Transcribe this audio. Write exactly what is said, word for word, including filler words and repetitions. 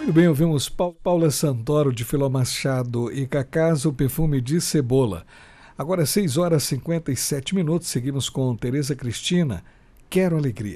Muito bem, ouvimos Pa- Paula Santoro de Filó Machado e Cacaso, Perfume de Cebola. Agora seis horas e cinquenta e sete minutos, seguimos com Tereza Cristina, Quero Alegria.